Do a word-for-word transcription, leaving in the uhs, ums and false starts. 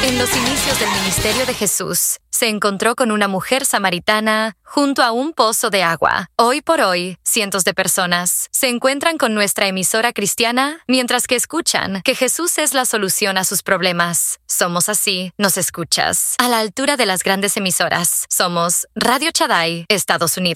En los inicios del ministerio de Jesús, se encontró con una mujer samaritana junto a un pozo de agua. Hoy por hoy, cientos de personas se encuentran con nuestra emisora cristiana mientras que escuchan que Jesús es la solución a sus problemas. Somos así, nos escuchas. A la altura de las grandes emisoras, somos Radio Shaddai, Estados Unidos.